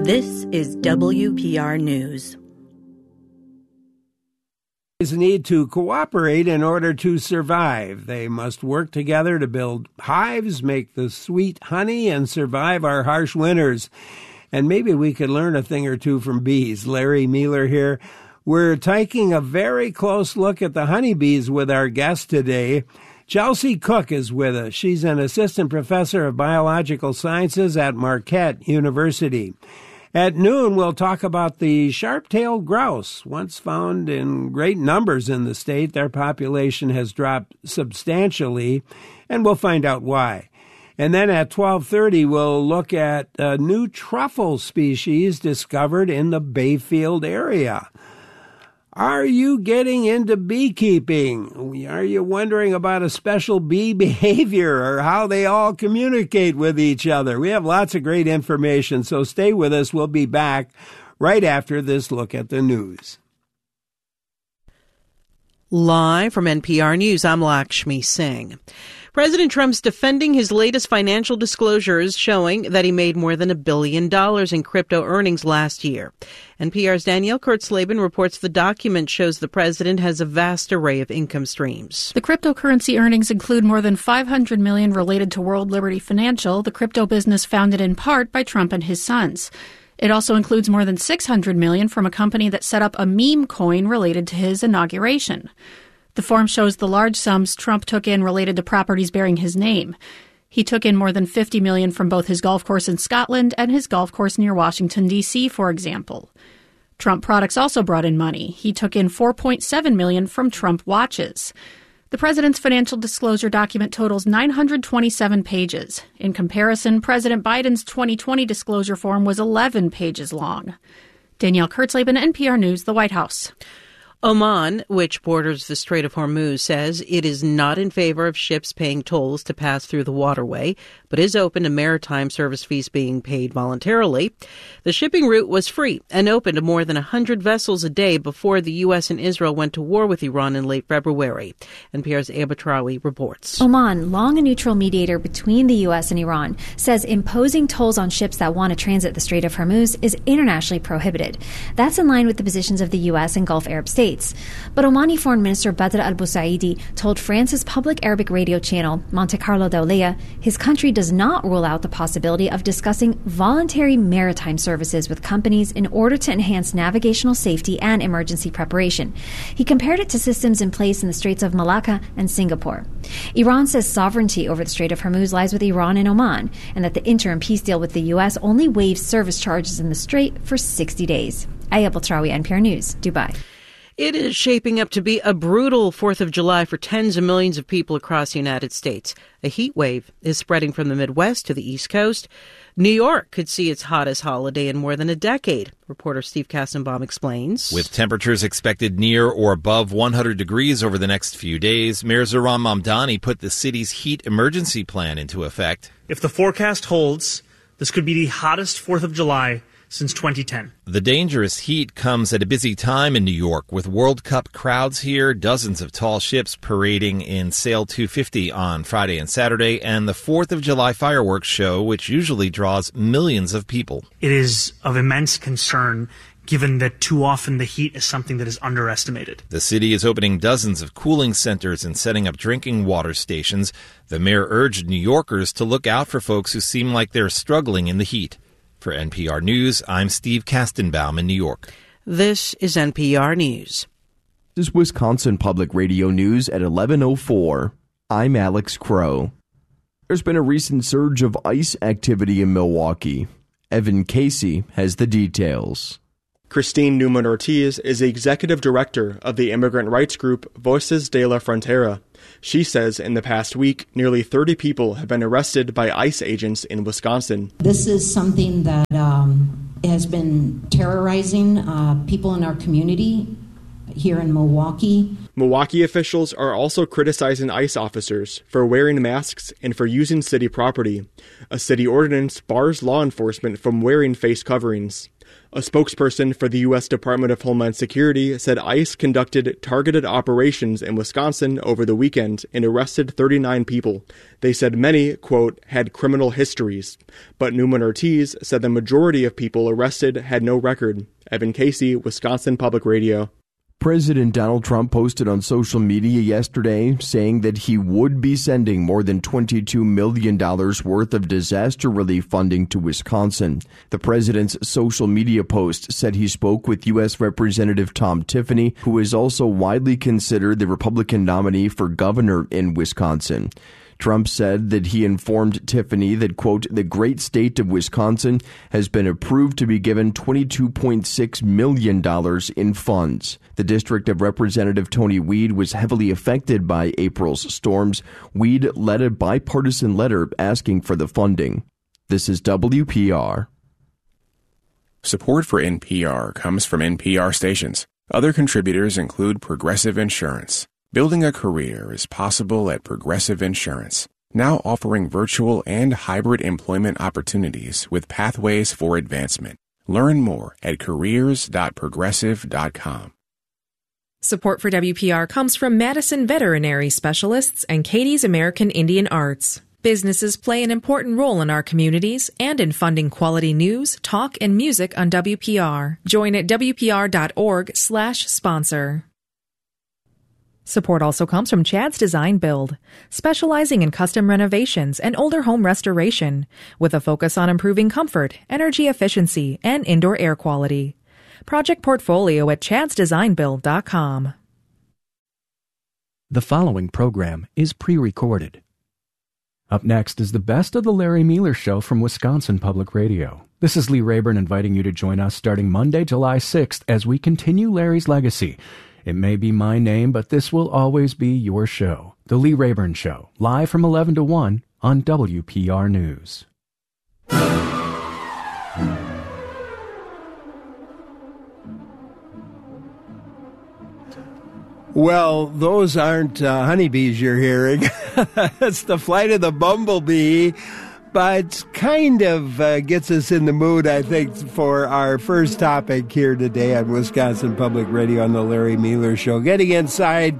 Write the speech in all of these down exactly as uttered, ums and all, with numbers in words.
This is W P R News. Need to cooperate in order to survive. They must work together to build hives, make the sweet honey, and survive our harsh winters. And maybe we could learn a thing or two from bees. Larry Mueller here. We're taking a very close look at the honeybees with our guest today. Chelsea Cook is with us. She's an assistant professor of biological sciences at Marquette University. At noon, we'll talk about the sharp-tailed grouse. Once found in great numbers in the state, their population has dropped substantially, and we'll find out why. And then at twelve thirty, we'll look at a new truffle species discovered in the Bayfield area. Are you getting into beekeeping? Are you wondering about a special bee behavior or how they all communicate with each other? We have lots of great information, so stay with us. We'll be back right after this look at the news. Live from N P R News, I'm Lakshmi Singh. President Trump's defending his latest financial disclosures showing that he made more than a billion dollars in crypto earnings last year. N P R's Danielle Kurtzleben reports the document shows the president has a vast array of income streams. The cryptocurrency earnings include more than five hundred million dollars related to World Liberty Financial, the crypto business founded in part by Trump and his sons. It also includes more than six hundred million dollars from a company that set up a meme coin related to his inauguration. The form shows the large sums Trump took in related to properties bearing his name. He took in more than fifty million dollars from both his golf course in Scotland and his golf course near Washington, D C, for example. Trump products also brought in money. He took in four point seven million dollars from Trump watches. The president's financial disclosure document totals nine hundred twenty-seven pages. In comparison, President Biden's twenty twenty disclosure form was eleven pages long. Danielle Kurtzleben, N P R News, the White House. Oman, which borders the Strait of Hormuz, says it is not in favor of ships paying tolls to pass through the waterway, but is open to maritime service fees being paid voluntarily. The shipping route was free and open to more than one hundred vessels a day before the U S and Israel went to war with Iran in late February. N P R's Eba Trawi reports. Oman, long a neutral mediator between the U S and Iran, says imposing tolls on ships that want to transit the Strait of Hormuz is internationally prohibited. That's in line with the positions of the U S and Gulf Arab states. But Omani Foreign Minister Badr al-Busaidi told France's public Arabic radio channel, Monte Carlo Dawliya, his country does not rule out the possibility of discussing voluntary maritime services with companies in order to enhance navigational safety and emergency preparation. He compared it to systems in place in the Straits of Malacca and Singapore. Iran says sovereignty over the Strait of Hormuz lies with Iran and Oman, and that the interim peace deal with the U S only waives service charges in the strait for sixty days. Aya Baltrawi, N P R News, Dubai. It is shaping up to be a brutal fourth of July for tens of millions of people across the United States. A heat wave is spreading from the Midwest to the East Coast. New York could see its hottest holiday in more than a decade. Reporter Steve Kastenbaum explains. With temperatures expected near or above one hundred degrees over the next few days, Mayor Zohran Mamdani put the city's heat emergency plan into effect. If the forecast holds, this could be the hottest fourth of July since twenty ten. The dangerous heat comes at a busy time in New York with World Cup crowds here, dozens of tall ships parading in Sail two fifty on Friday and Saturday, and the fourth of July fireworks show, which usually draws millions of people. It is of immense concern given that too often the heat is something that is underestimated. The city is opening dozens of cooling centers and setting up drinking water stations. The mayor urged New Yorkers to look out for folks who seem like they're struggling in the heat. For N P R News, I'm Steve Kastenbaum in New York. This is N P R News. This is Wisconsin Public Radio News at eleven oh four. I'm Alex Crow. There's been a recent surge of ICE activity in Milwaukee. Evan Casey has the details. Christine Newman-Ortiz is the executive director of the immigrant rights group Voces de la Frontera. She says in the past week, nearly thirty people have been arrested by ICE agents in Wisconsin. This is something that um, has been terrorizing uh, people in our community here in Milwaukee. Milwaukee officials are also criticizing ICE officers for wearing masks and for using city property. A city ordinance bars law enforcement from wearing face coverings. A spokesperson for the U S Department of Homeland Security said ICE conducted targeted operations in Wisconsin over the weekend and arrested thirty-nine people. They said many, quote, had criminal histories. But Newman Ortiz said the majority of people arrested had no record. Evan Casey, Wisconsin Public Radio. President Donald Trump posted on social media yesterday saying that he would be sending more than twenty-two million dollars worth of disaster relief funding to Wisconsin. The president's social media post said he spoke with U S Representative Tom Tiffany, who is also widely considered the Republican nominee for governor in Wisconsin. Trump said that he informed Tiffany that, quote, the great state of Wisconsin has been approved to be given twenty-two point six million dollars in funds. The district of Representative Tony Weed was heavily affected by April's storms. Weed led a bipartisan letter asking for the funding. This is W P R. Support for N P R comes from N P R stations. Other contributors include Progressive Insurance. Building a career is possible at Progressive Insurance, now offering virtual and hybrid employment opportunities with pathways for advancement. Learn more at careers dot progressive dot com. Support for W P R comes from Madison Veterinary Specialists and Katie's American Indian Arts. Businesses play an important role in our communities and in funding quality news, talk, and music on W P R. Join at W P R dot org slash sponsor. Support also comes from Chad's Design Build, specializing in custom renovations and older home restoration, with a focus on improving comfort, energy efficiency, and indoor air quality. Project portfolio at chads design build dot com. The following program is pre-recorded. Up next is the best of the Larry Mueller Show from Wisconsin Public Radio. This is Lee Rayburn inviting you to join us starting Monday, July sixth, as we continue Larry's legacy. It may be my name, but this will always be your show. The Lee Rayburn Show, live from eleven to one on W P R News. Well, those aren't uh, honeybees you're hearing. That's the flight of the bumblebee, but kind of uh, gets us in the mood, I think, for our first topic here today on Wisconsin Public Radio on the Larry Mueller Show. Getting inside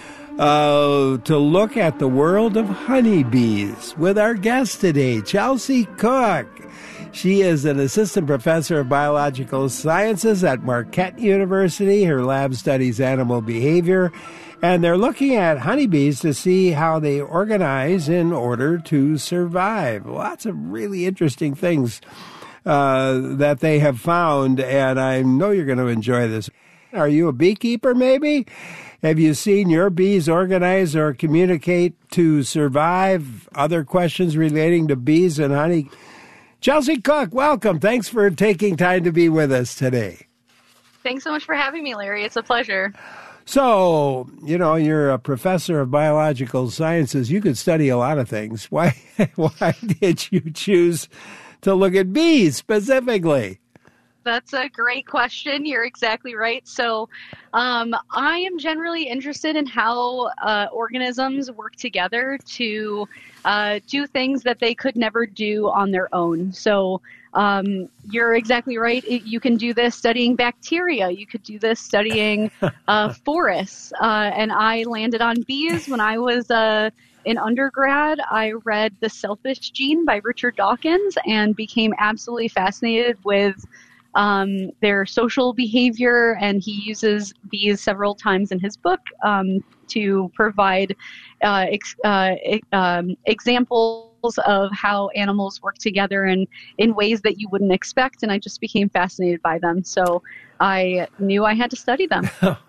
uh, to look at the world of honeybees with our guest today, Chelsea Cook. She is an assistant professor of biological sciences at Marquette University. Her lab studies animal behavior, and they're looking at honeybees to see how they organize in order to survive. Lots of really interesting things uh, that they have found, and I know you're going to enjoy this. Are you a beekeeper, maybe? Have you seen your bees organize or communicate to survive? Other questions relating to bees and honey? Chelsea Cook, welcome. Thanks for taking time to be with us today. Thanks so much for having me, Larry. It's a pleasure. So, you know, you're a professor of biological sciences. You could study a lot of things. Why, why did you choose to look at bees specifically? That's a great question. You're exactly right. So um, I am generally interested in how uh, organisms work together to uh, do things that they could never do on their own. So um, you're exactly right. It, you can do this studying bacteria. You could do this studying uh, forests. Uh, and I landed on bees when I was uh, in undergrad. I read The Selfish Gene by Richard Dawkins and became absolutely fascinated with Um, their social behavior, and he uses bees several times in his book um, to provide uh, ex- uh, um, examples of how animals work together and in ways that you wouldn't expect, and I just became fascinated by them. So I knew I had to study them.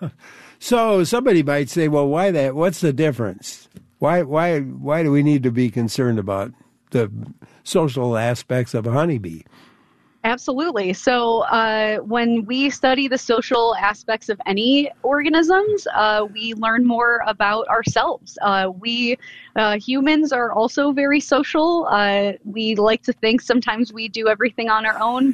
So somebody might say, well, why that? What's the difference? Why, why, why do we need to be concerned about the social aspects of a honeybee? Absolutely. So uh, when we study the social aspects of any organisms, uh, we learn more about ourselves. Uh, we uh, humans are also very social. Uh, we like to think sometimes we do everything on our own,